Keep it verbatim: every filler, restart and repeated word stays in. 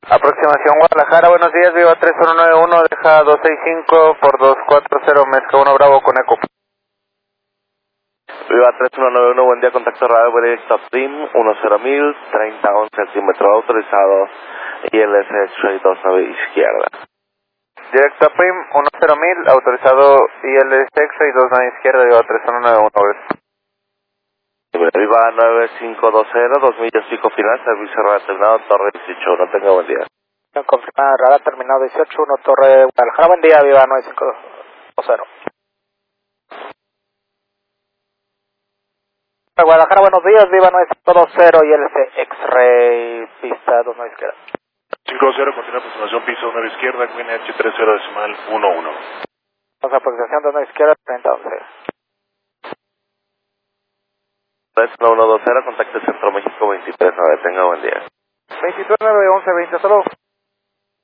Aproximación Guadalajara, buenos días, Viva tres uno nueve uno, deja dos seis cinco por dos cuatro cero, mezcla uno Bravo con Eco. Viva tres uno nueve uno, buen día, contacto radio directo Prim, uno cero mil, treinta once centímetros autorizado, y el S X-Ray dos nueve izquierda. Directo a Prim, uno cero mil, autorizado I L X-Ray dos nueve izquierda, Viva tres uno nueve uno, gracias. Viva nueve cinco dos cero, dos millas pico final, servicio radar terminado, Torre dieciocho, no tenga buen día. Confirmada, radar terminado dieciocho, uno Torre Guadalajara, buen día, Viva nueve cinco dos cero. Guadalajara, buenos días, Viva nueve cinco dos cero y L C X-Ray, pista dos nueve izquierda. cinco cero, continúa aproximación, piso nueve izquierda, Queen H tres cero decimal uno uno. Vamos a aproximación dos nueve izquierda, treinta once. tres uno uno dos cero, contacto Centro México veintitrés nueve, tenga buen día. veintitrés nueve once veinte, hasta luego.